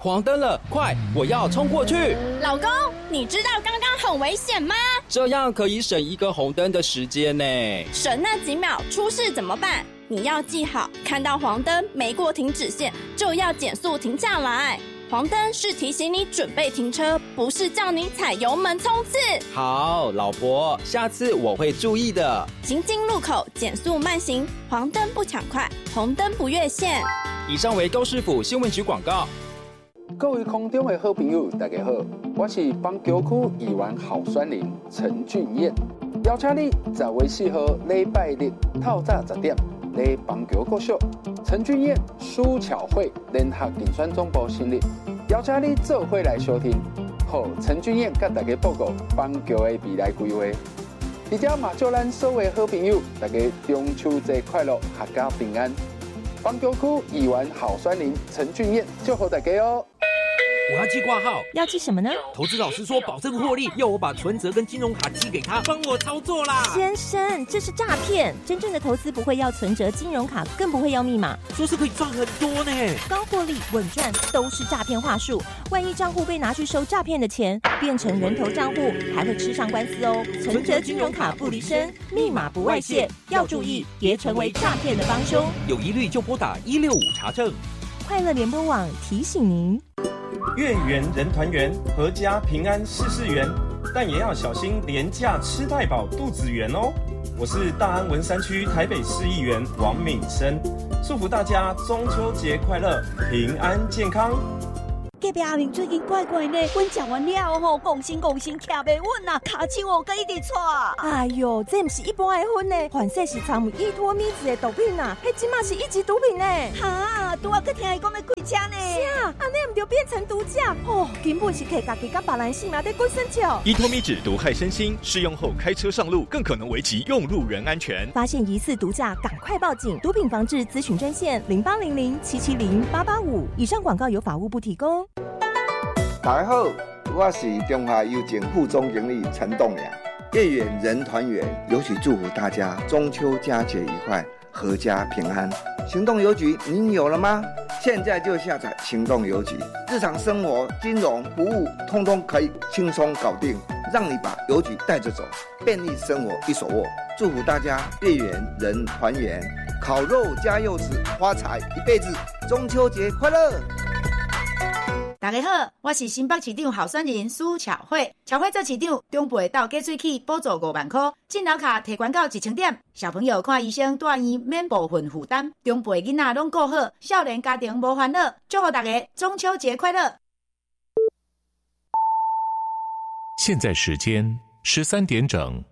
黄灯了，快，我要冲过去！ 老公，你知道刚刚很危险吗？ 这样可以省一个红灯的时间呢。 省那几秒，出事怎么办？你要记好，看到黄灯没过停止线，就要减速停下来。黄灯是提醒你准备停车，不是叫你踩油门冲刺。 好，老婆，下次我会注意的。 行经路口减速慢行，黄灯不抢快，红灯不越线。 以上为高市府新闻局广告。 各位空中的好朋友，大家好，我是邦桥区议员候选人陈俊彦，邀请你10月4号礼拜日透早10点，在邦桥国小陈俊彦苏巧慧联合竞选总部成立，邀请你做伙来收听，和陈俊彦甲大家报告邦桥的未来规划。而且嘛，祝咱所有好朋友，大家中秋节快乐，阖家平安。邦桥区议员候选人陈俊彦，祝福大家哦。 我要寄挂号， 要寄什么呢？ 投资老师说保证获利，要我把存折跟金融卡寄给他，帮我操作啦。 先生，这是诈骗！真正的投资不会要存折、金融卡，更不会要密码。 说是可以赚很多呢， 高获利、稳赚都是诈骗话术。万一账户被拿去收诈骗的钱，变成人头账户，还会吃上官司哦。存折、金融卡不离身，密码不外泄，要注意，别成为诈骗的帮凶。 有疑虑就拨打165查证。 快乐联播网提醒您。 月圆人团圆，阖家平安事事圆，但也要小心廉价吃太饱肚子圆哦。我是大安文山区台北市议员王敏生，祝福大家中秋节快乐，平安健康。 隔壁阿明最近怪怪呢，阮食完了吼，讲心徛袂稳啊，骹手哦佮一直喘。 哎呦，这不是一般的昏呢，反正是掺有依托咪子的毒品啊，迄即马是一级毒品呢。 哈，拄啊，佮听伊讲要开车呢。 是啊，安尼唔就变成毒驾哦，根本是摕家己甲别人性命在滚生笑。 依托咪酯毒害身心，试用后开车上路更可能危及用路人安全。 发现疑似毒驾，赶快报警。毒品防治咨询专线0800770885。以上广告由法务部提供。 大家好，我是中华邮政副总经理陈栋梁。月圆人团圆，邮局祝福大家中秋佳节愉快，阖家平安。行动邮局您有了吗？现在就下载行动邮局，日常生活、金融服务通通可以轻松搞定，让你把邮局带着走，便利生活一手握。祝福大家月圆人团圆，烤肉加柚子，发财一辈子，中秋节快乐！ 大家好，我是新北市长候选人苏巧慧。巧慧做市长，中部到计水器补助5万块，进脑卡提悬到1000点。小朋友看医生住院免部分负担，中部的囡仔拢顾好，少年家庭无烦恼。祝福大家中秋节快乐！ 现在时间13点整。